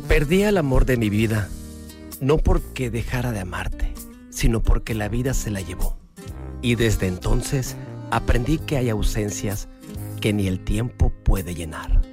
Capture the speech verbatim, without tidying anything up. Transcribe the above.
Perdí al amor de mi vida, no porque dejara de amarte, sino porque la vida se la llevó. Y desde entonces aprendí que hay ausencias que ni el tiempo puede llenar.